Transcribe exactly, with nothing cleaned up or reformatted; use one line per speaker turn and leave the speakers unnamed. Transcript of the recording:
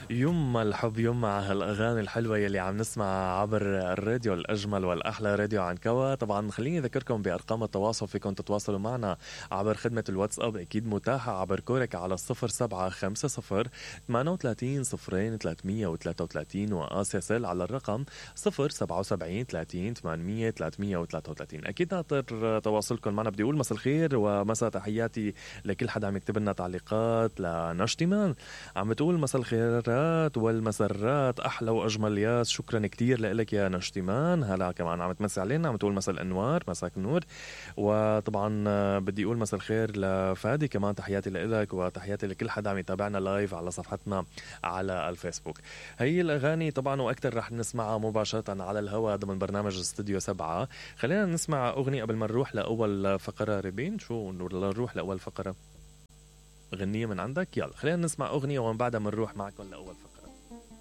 يما الحب يما هالأغاني الحلوة يلي عم نسمع عبر الراديو الأجمل والأحلى راديو عنكوى. طبعا خليني أذكركم بأرقام التواصل، فيكم تتواصلوا معنا عبر خدمة الواتساب أكيد متاحة عبر كورك على الصفر سبعة خمسة صفر ثمانية وثلاثين صفرين ثلاثمية وثلاثة وثلاثين وآسياسل على الرقم صفر سبعة وسبعين ثلاثين ثمانمية ثلاثمية وثلاثة وثلاثين. أكيد ناطر تواصلكم معنا. بدي أقول مساء الخير ومساء تحياتي لكل حدا عم يكتب لنا تعليقات. لنشتمان عم بتقول مساء الخير والمسرات أحلى وأجمل ياس، شكرا كتير لك يا نشتمان. هلا كمان عم تمسي علينا، عم تقول مساء الأنوار، مساك النور. وطبعا بدي أقول مساء الخير لفادي كمان، تحياتي لك وتحياتي لكل حدا عم يتابعنا لايف على صفحتنا على الفيسبوك. هي الأغاني طبعا وأكتر رح نسمعها مباشرة على الهواء ضمن برنامج استوديو سبعة. خلينا نسمع أغنية قبل ما نروح لأول فقرة. ريبين شو نروح لأول فقرة؟ غنية من عندك؟ يلا خلينا نسمع أغنية ومن بعدها منروح معكم لأول فقرة.